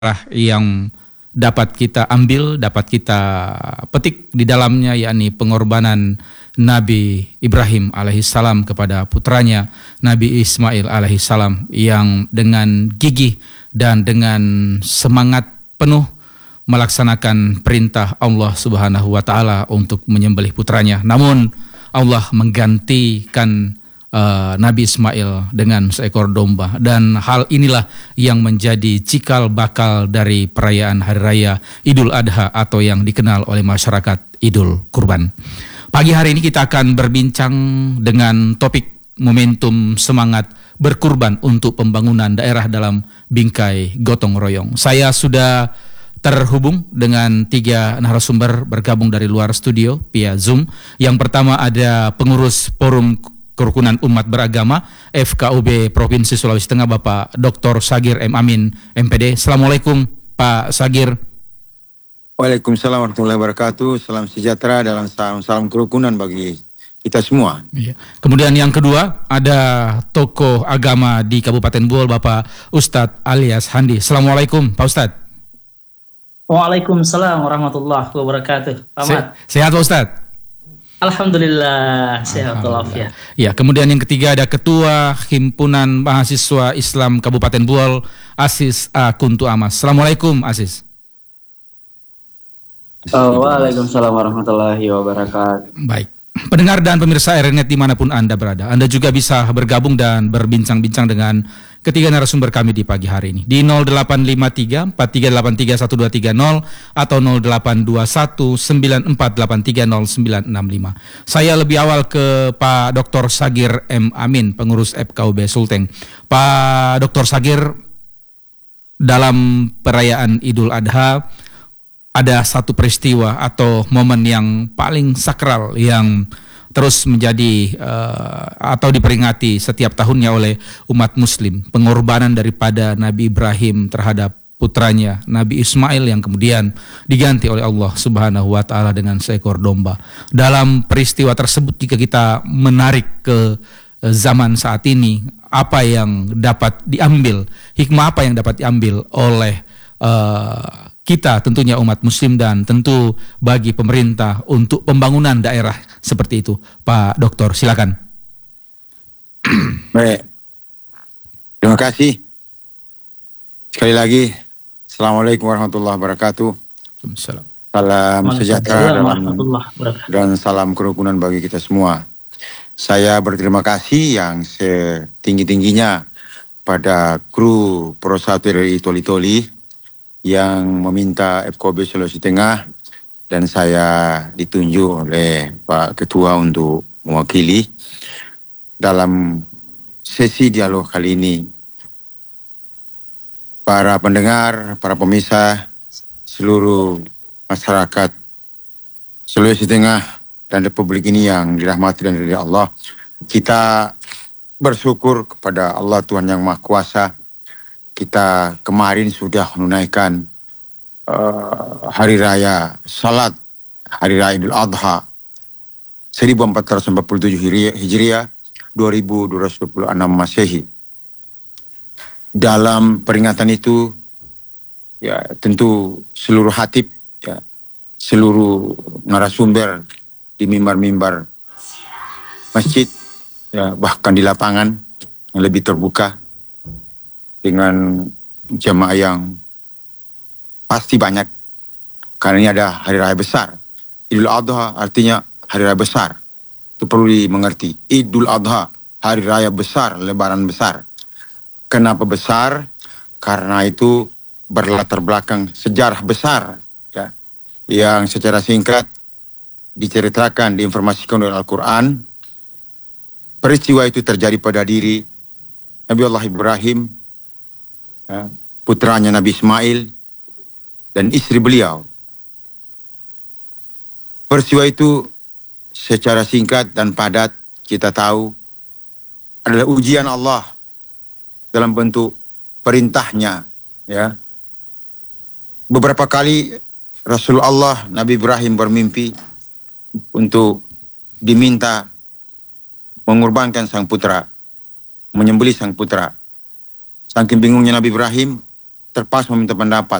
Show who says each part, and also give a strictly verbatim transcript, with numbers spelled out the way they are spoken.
Speaker 1: yang dapat kita ambil, dapat kita petik di dalamnya, yakni pengorbanan Nabi Ibrahim alaihissalam kepada putranya Nabi Ismail alaihissalam yang dengan gigih dan dengan semangat penuh melaksanakan perintah Allah Subhanahu wa taala untuk menyembelih putranya. Namun Allah menggantikan Uh, Nabi Ismail dengan seekor domba, dan hal inilah yang menjadi cikal bakal dari perayaan Hari Raya Idul Adha atau yang dikenal oleh masyarakat Idul Kurban. Pagi hari ini kita akan berbincang dengan topik momentum semangat berkurban untuk pembangunan daerah dalam bingkai gotong royong. Saya sudah terhubung dengan tiga narasumber bergabung dari luar studio via Zoom. Yang pertama ada pengurus Forum Kerukunan Umat Beragama F K U B Provinsi Sulawesi Tengah, Bapak Doktor Sagir M. Amin M P D. Assalamualaikum Pak Sagir.
Speaker 2: Waalaikumsalam warahmatullahi wabarakatuh. Salam sejahtera dan salam, salam kerukunan bagi kita semua.
Speaker 1: Iya. Kemudian yang kedua ada tokoh agama di Kabupaten Buol, Bapak Ustadz Alias Handi. Assalamualaikum Pak Ustadz.
Speaker 3: Waalaikumsalam warahmatullahi wabarakatuh.
Speaker 1: Se sehat Pak Ustadz?
Speaker 3: Alhamdulillah, sehat walafiat.
Speaker 1: Ya, kemudian yang ketiga ada Ketua Himpunan Mahasiswa Islam Kabupaten Buol, Asis A. Kuntu Amas. Assalamualaikum Asis.
Speaker 4: Oh, waalaikumsalam warahmatullahi wabarakatuh.
Speaker 1: Baik, pendengar dan pemirsa R N E T dimanapun Anda berada, Anda juga bisa bergabung dan berbincang-bincang dengan ketiga narasumber kami di pagi hari ini di nol delapan lima tiga empat tiga delapan tiga satu dua tiga nol atau nol delapan dua satu sembilan empat delapan tiga nol sembilan enam lima. Saya lebih awal ke Pak Doktor Sagir M. Amin, pengurus F K U B Sulteng. Pak Doktor Sagir, dalam perayaan Idul Adha ada satu peristiwa atau momen yang paling sakral yang terus menjadi uh, atau diperingati setiap tahunnya oleh umat muslim, pengorbanan daripada Nabi Ibrahim terhadap putranya Nabi Ismail yang kemudian diganti oleh Allah Subhanahu wa taala dengan seekor domba. Dalam peristiwa tersebut, jika kita menarik ke zaman saat ini, apa yang dapat diambil, hikmah apa yang dapat diambil oleh uh, kita tentunya umat muslim dan tentu bagi pemerintah untuk pembangunan daerah seperti itu. Pak Doktor, silakan.
Speaker 2: Baik, terima kasih. Sekali lagi, Assalamualaikum warahmatullahi wabarakatuh.
Speaker 1: Salam.
Speaker 2: Salam sejahtera dan, dan salam kerukunan bagi kita semua. Saya berterima kasih yang setinggi-tingginya pada kru Pro satu R I Toli Toli yang meminta F K U B Sulawesi Tengah dan saya ditunjuk oleh Pak Ketua untuk mewakili dalam sesi dialog kali ini. Para pendengar, para pemirsa, seluruh masyarakat Sulawesi Tengah dan Republik ini yang dirahmati dan diridhai Allah, kita bersyukur kepada Allah Tuhan Yang Maha Kuasa. Kita kemarin sudah menunaikan uh, Hari Raya Salat, Hari Raya Idul Adha seribu empat ratus empat puluh tujuh Hijriah, dua ribu dua ratus dua puluh enam Masehi. Dalam peringatan itu, ya tentu seluruh hatib, ya, seluruh narasumber di mimbar-mimbar masjid, ya, bahkan di lapangan yang lebih terbuka, dengan jamaah yang pasti banyak, karena ini ada hari raya besar. Idul Adha artinya hari raya besar, itu perlu dimengerti. Idul Adha, hari raya besar, lebaran besar. Kenapa besar? Karena itu berlatar belakang sejarah besar, ya, yang secara singkat diceritakan, diinformasikan oleh Al-Quran. Peristiwa itu terjadi pada diri Nabi Allah Ibrahim, putranya Nabi Ismail, dan istri beliau. Peristiwa itu secara singkat dan padat kita tahu adalah ujian Allah dalam bentuk perintahnya. Ya, beberapa kali Rasulullah Nabi Ibrahim bermimpi untuk diminta mengorbankan sang putra, menyembelih sang putra. Saking bingungnya Nabi Ibrahim, terpaksa meminta pendapat